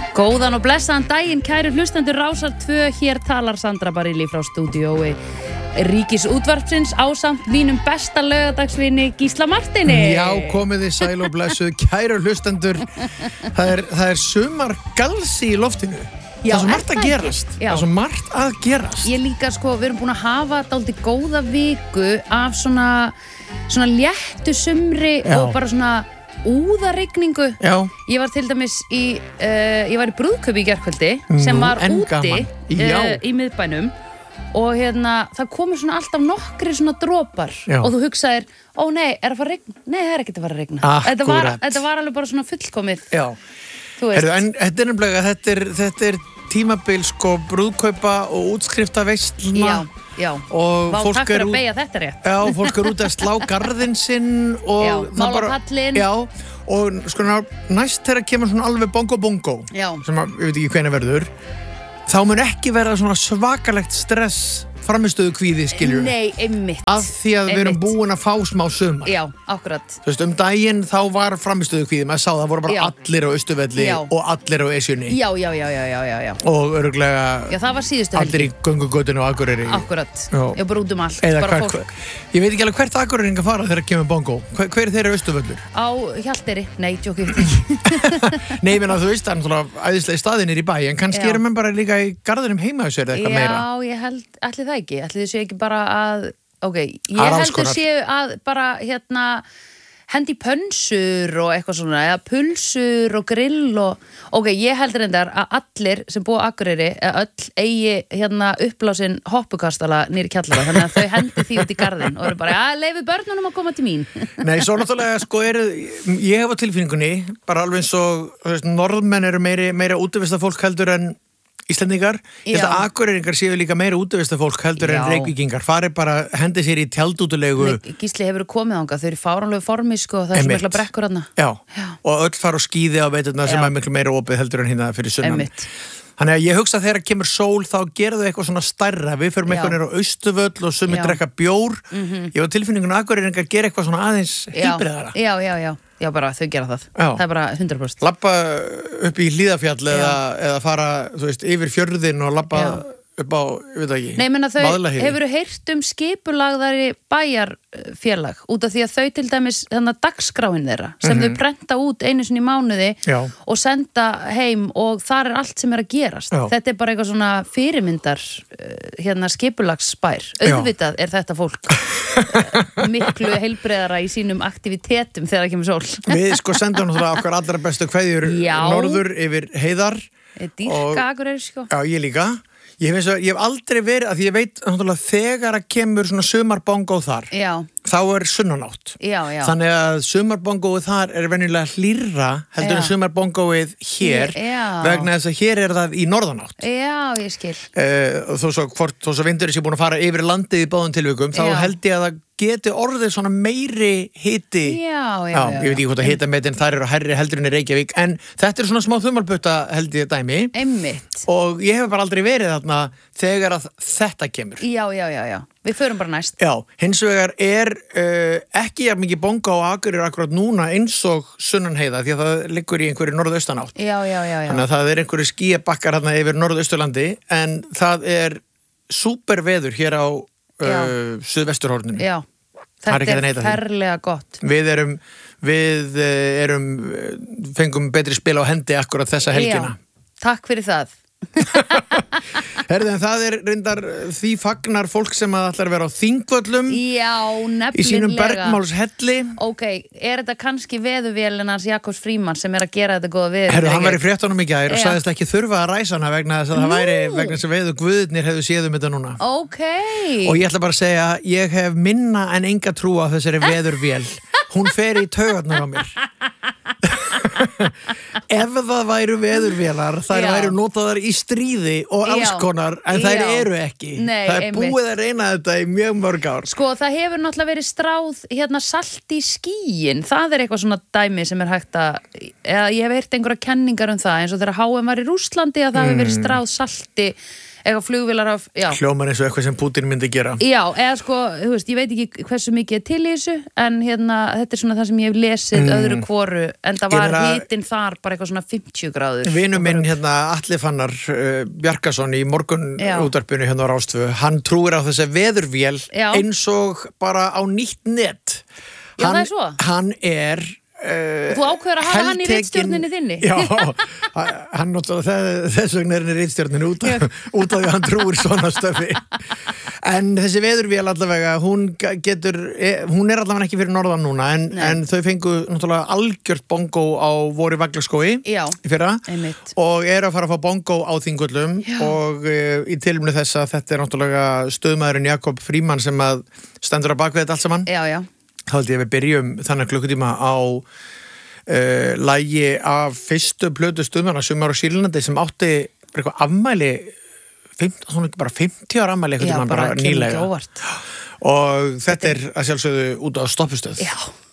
Góðan og blessaðan daginn, kæru hlustendur Rásar 2, hér talar Sandra Barilli frá stúdíói Ríkisútvarpsins ásamt mínum besta laugadagsvini Gísla Marteini. Já, komið þið sæl og blessuð, kæru hlustendur. Það er sumar galsi í loftinu. Já, það er svo margt að gerast. Já. Það er svo margt að gerast. Ég líka við erum búin að hafa dálítið góða viku af svona léttu sumri Já. og bara svona úðarigningu. Já. Ég var til dæmis ég var í brúðkaupi í gærkvöldi sem var úti í miðbænum og það komu svona alltaf nokkrir svona dropar og þú hugsaðir, ó nei, er að fara að rigna? Nei, það er ekkert að fara að rigna. Þetta var alveg bara svona fullkomið. Já. En þetta er nefnilega, þetta er tímabil brúðkaupa og útskriftaveistlna. Já, og takk fyrir að beygja þetta rétt. Já, fólk út að slá garðinn sinn og mála pallinn. Já, og næst þegar kemur svona alveg bongo sem ég veit ekki hvenær verður, þá mun ekki vera svona svakalegt stress framistöðu kvíði, skiljur. Nei, einmitt. Af því að við erum búin að fá smá sumar. Já, akkurat. Þú veist, daginn þá var framistöðu kvíði, maður sá það voru bara allir á Austurvelli og allir á Esjunni. Já. Og örugglega Já, það var síðustu helgi. allir í göngugötunni og Akureyri. Akkurat. Já, bara út allt. Eða bara fólk. Ég veit ekki alveg hvert Akureyringa fara þegar kemur bongo. Hver er þeirra Austurvöllur? Á Hjalteyri. Nei, tjókið. Nei, menn að þú veist, það er æðislega staðinir í bæ, en kannski erum við bara líka í garðinum heima þessu eitthvað meira. Já, ég held, ætli það ekki. Ætli þið séu ekki bara að, ég held þið séu að bara, hendi pönsur og eitthvað svona, eða pulsur og grill og, ég held reyndar að allir sem búa á Akureyri, eða öll eigi uppblásinn hoppukastala niður í kjallara, þannig að þau hendi því út í garðinn og eru bara, leyfið börnunum að koma til mín. Nei, svo náttúrulega, ég hef á tilfinningunni, bara alveg eins og, norðmenn eru meira útivistafólk heldur en Íslendingar. Ég held að Akureyringar séu líka meira útivistafólk heldur en Reykvíkingar. Fari bara, hendi sér í tjaldútulegu. Gísli hefur komið þangað, þau eru fáránlegu formi, það er svo mikla brekkur þarna. Já, og öll fara á skíði á veiturna sem er miklu meira opið heldur en hérna fyrir sunnan. Þannig að ég hugsa að þegar kemur sól þá gera þau eitthvað svona stærra. Við förum eitthvað nýr á Austurvöll og sumir drekka bjór. Ég var tilfinningun að Akureyringar gera eitthvað svona aðeins heilbrigðara. Já, bara þau gera það. Það er bara 100%. Labba upp í Hlíðarfjall eða fara, þú veist, yfir fjörðin og labba upp á, ég veit ekki, Nei, menna þau Vaðlaheiði. hefur heyrt skipulagðari bæjarfélag út af því að þau til dæmis dagskráin þeirra sem þau prenta út einu sinni í mánuði og senda heim og þar er allt sem er að gerast. Þetta er bara eitthvað svona fyrirmyndar skipulagsbær. Auðvitað er þetta fólk miklu heilbrigðara í sínum aktivitetum þegar það kemur sól. Við sendum náttúrulega okkar allra bestu kveðjur norður yfir heiðar. Dýrka Akureyri, Já, ég líka. Ég hef aldrei verið, að ég veit náttúrulega þegar að kemur svona sumarbongó þar, þá er sunnanátt. Þannig að sumarbongóið þar er venjulega hlýrra heldur en sumarbongóið hér, vegna þess að hér er það í norðanátt. Já, ég skil. Þó svo vindurinn sé búin að fara yfir landið í báðum tilvikum, þá held ég að það geti orðið svona meiri hiti. Já. Ég veit ekki hvort að hitametin þar eru hærri heldur en í Reykjavík, en þetta er svona smá þumalputta held ég dæmi. Einmitt. Og ég hef bara aldrei verið þarna þegar að þetta kemur. Já. Við förum bara næst. Já, hins vegar er ekki jafn mikið bongo á Akureyri akkurat núna eins og sunnanheiða því að það liggur í einhverju norðaustanátt. Já. Þannig að það er einhverju skýjabakkar hérna yfir norðausturlandi, en það er súper veður hér á suðvesturhorninu. Já, þetta er ferlega gott. Við fengum betri spil á hendi akkurat þessa helgina. Takk fyrir það. Herðu, en það er reyndar því fagnar fólk sem að ætlar að vera á Þingvöllum. Já, nefnilega. Í sínum bergmálshelli. Ok, er þetta kannski veðurvélin hans Jakobs Frímann sem er að gera þetta góða veður? Herðu, hann var í fréttunum í gær og sagðist ekki þurfa að ræsa hana vegna þess að það væri vegna þess að veður guðirnir hefðu séð þetta núna. Ok. Og ég ætla bara að segja, ég hef minna en enga trú á þessari veðurvél. Hún fer í taugarnar á mér. Ef það væru veðurvélar, þær væru notaðar í stríði og alls konar, en þær eru ekki. Nei, það er búið að reyna þetta í mjög mörg ár. Það hefur náttúrulega verið stráð salt í skýin. Það er eitthvað svona dæmi sem er hægt að, ég hef heyrt einhverja kenningar um það, eins og þegar HM var í Rússlandi að það hefur verið stráð salti eitthvað flugvélar af, já. Hljómar eins og eitthvað sem Putin myndi gera. Já, eða sko, þú veist, ég veit ekki hversu mikið til í þessu, en hérna, þetta er svona það sem ég hef lesið öðru hvoru, en það var hitinn þar bara eitthvað svona 50 gráður. Vinur minn hérna, Atli Fannar Bjarkason í morgun útvarpinu hérna á Rás 2, hann trúir á þessi veðurvél eins og bara á nýtt net. Já, það er svo. Hann er þú ákveður að hafa hann í ritstjórninni þinni. Já, hann náttúrulega þess vegna er hann í ritstjórninni út af því að hann trúir svona stöfi. En þessi veðurvél allavega, hún er allavega ekki fyrir norðan núna, en þau fengu náttúrulega algjört bongo á voru Vaglaskói í fyrra og er að fara að fá bongo á Þingvöllum og í tilumni þess að þetta er náttúrulega stöðmaðurinn Jakob Frímann sem að stendur að baka þetta allt saman. Já, já. Þá held ég að við byrjum þannig klukkutíma á lagi af fyrstu plötu Stuðmanna Sumar á Sýrlandi sem átti eitthvað afmæli, bara 50 ára afmæli eitthvað bara nýlega. Og þetta er að sjálfsögðu út á stoppustöð. Já.